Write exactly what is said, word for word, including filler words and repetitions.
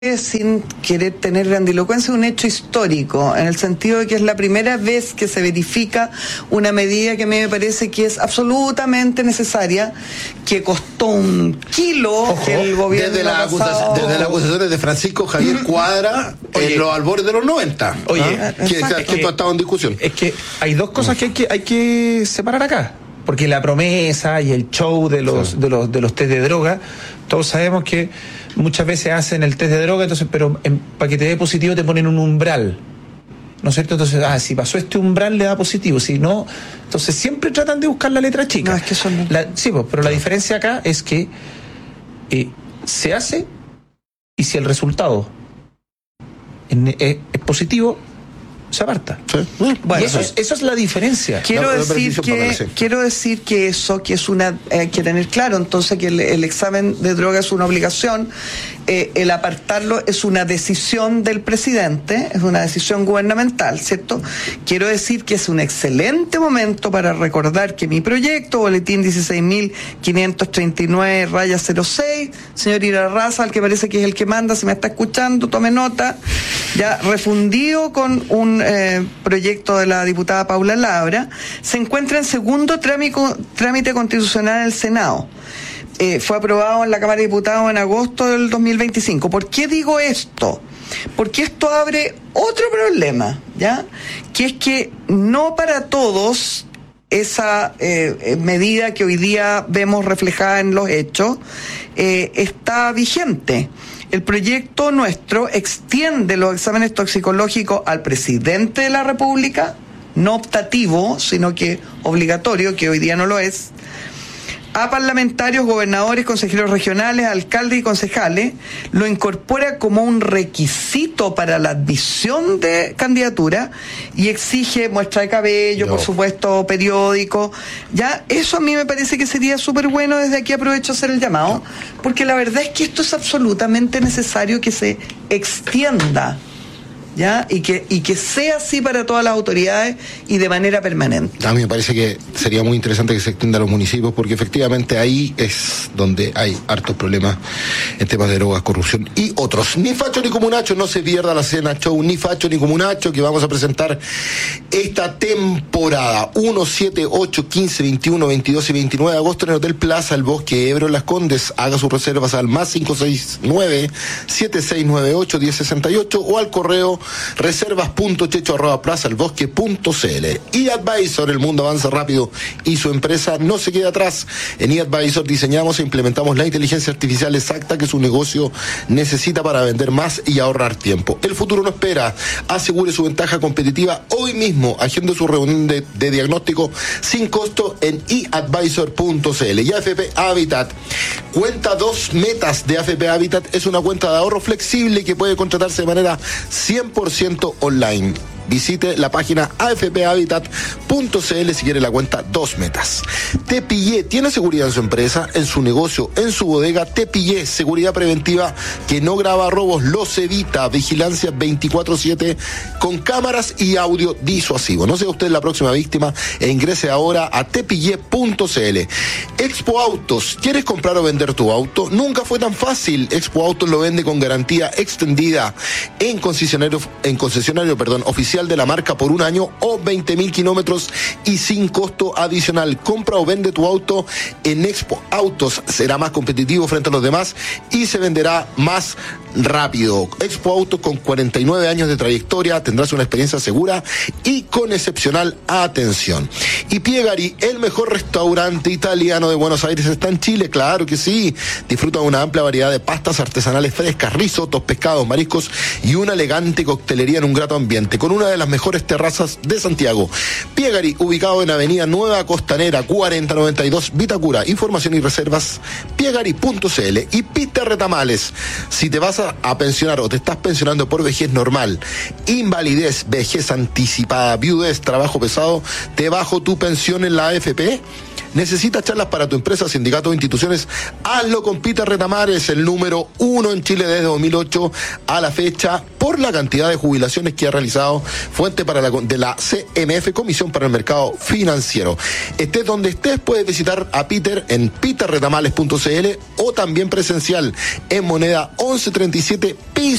sin querer tener grandilocuencia, un hecho histórico, en el sentido de que es la primera vez que se verifica una medida que a mí me parece que es absolutamente necesaria, que costó un kilo. Ojo, que el gobierno desde, la pasado... desde las acusaciones de Francisco Javier Cuadra en los albores de los noventa. Oye, ¿ah? que, que, que esto ha estado en discusión. Es que hay dos cosas que hay que, hay que separar acá. Porque la promesa y el show de los, sí. de los, de los test de droga, todos sabemos que muchas veces hacen el test de droga, entonces, pero en, para que te dé positivo te ponen un umbral, ¿no es cierto? Entonces, ah, si pasó este umbral le da positivo, si no, entonces siempre tratan de buscar la letra chica. No, es que eso no... la, sí, pues, pero la diferencia acá es que eh, se hace y si el resultado es, es, es positivo, se aparta. Sí. Bueno, y eso, es, eso es la diferencia. Quiero la, decir la que quiero decir que eso que es una eh, hay que tener claro entonces que el, el examen de droga es una obligación, eh, el apartarlo es una decisión del presidente, es una decisión gubernamental, ¿cierto? Quiero decir que es un excelente momento para recordar que mi proyecto, boletín dieciséis mil quinientos treinta y nueve raya cero seis, señor Irarrázaval, al que parece que es el que manda, si me está escuchando, tome nota, ya refundido con un Eh, proyecto de la diputada Paula Labra, se encuentra en segundo trámite, trámite constitucional en el Senado. Eh, fue aprobado en la Cámara de Diputados en agosto del dos mil veinticinco. ¿Por qué digo esto? Porque esto abre otro problema, ¿ya? Que es que no para todos esa eh, medida que hoy día vemos reflejada en los hechos eh, está vigente. El proyecto nuestro extiende los exámenes toxicológicos al presidente de la República, no optativo, sino que obligatorio, que hoy día no lo es, a parlamentarios, gobernadores, consejeros regionales, alcaldes y concejales, lo incorpora como un requisito para la admisión de candidatura y exige muestra de cabello, no. por supuesto, periódico. Ya, eso a mí me parece que sería súper bueno. Desde aquí aprovecho a hacer el llamado, porque la verdad es que esto es absolutamente necesario que se extienda, ¿ya? Y que, y que sea así para todas las autoridades y de manera permanente. A mí me parece que sería muy interesante que se extienda a los municipios, porque efectivamente ahí es donde hay hartos problemas en temas de drogas, corrupción y otros. Ni Facho ni Comunacho, no se pierda la cena show Ni Facho ni Comunacho, que vamos a presentar esta temporada uno, siete, ocho, quince, veintiuno, veintidós y veintinueve de agosto en el Hotel Plaza El Bosque, Ebro, Las Condes. Haga sus reservas al más cinco seis nueve, siete seis nueve ocho, uno cero seis ocho o al correo reservas punto checho arroba plaza el bosque punto cl. eAdvisor, el mundo avanza rápido y su empresa no se queda atrás. En eAdvisor diseñamos e implementamos la inteligencia artificial exacta que su negocio necesita para vender más y ahorrar tiempo. El futuro no espera. Asegure su ventaja competitiva hoy mismo. Agende su reunión de, de diagnóstico sin costo en eadvisor punto cl. Y A F P Habitat. Cuenta dos metas de A F P Habitat es una cuenta de ahorro flexible que puede contratarse de manera cien por ciento online. Visite la página a f p habitat punto c l si quiere la cuenta Dos Metas. Te Pillé tiene seguridad en su empresa, en su negocio, en su bodega. Te Pillé, seguridad preventiva que no graba robos, los evita. Vigilancia veinticuatro siete con cámaras y audio disuasivo. No sea usted la próxima víctima e ingrese ahora a te pillé punto cl. Expo Autos, ¿quieres comprar o vender tu auto? Nunca fue tan fácil. Expo Autos lo vende con garantía extendida en concesionario, en concesionario, perdón, oficial de la marca por un año o veinte mil kilómetros y sin costo adicional. Compra o vende tu auto en Expo Autos. Será más competitivo frente a los demás y se venderá más rápido. Expo Autos, con cuarenta y nueve años de trayectoria, tendrás una experiencia segura y con excepcional atención. Y Piegari, el mejor restaurante italiano de Buenos Aires, está en Chile, claro que sí. Disfruta de una amplia variedad de pastas artesanales frescas, risotos, pescados, mariscos y una elegante coctelería en un grato ambiente, con una de las mejores terrazas de Santiago. Piegari, ubicado en Avenida Nueva Costanera, cuarenta noventa y dos, Vitacura. Información y reservas, piegari punto cl. Y Peter Retamales, si te vas a, a pensionar o te estás pensionando por vejez normal, invalidez, vejez anticipada, viudez, trabajo pesado, te bajo tu pensión en la A F P. ¿Necesitas charlas para tu empresa, sindicato o instituciones? Hazlo con Peter Retamares, el número uno en Chile desde dos mil ocho a la fecha. por la cantidad de jubilaciones que ha realizado, fuente para la, de la C M F, Comisión para el Mercado Financiero. Estés donde estés, puedes visitar a Peter en peter retamales punto c l o también presencial en Moneda once treinta y siete, piso